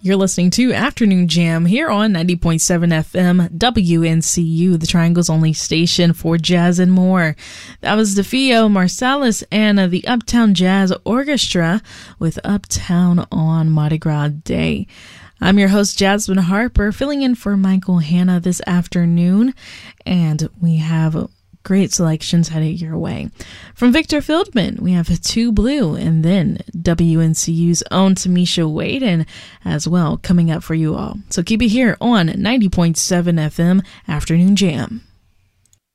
You're listening to Afternoon Jam here on 90.7 FM WNCU, the Triangle's only station for jazz and more. That was DeFeo, Marsalis, and the Uptown Jazz Orchestra with Uptown on Mardi Gras Day. I'm your host, Jasmine Harper, filling in for Michael Hanna this afternoon, and we have great selections headed your way. From Victor Fieldman, we have Two Blue, and then WNCU's own Tamisha Waden as well coming up for you all. So keep it here on 90.7 FM Afternoon Jam.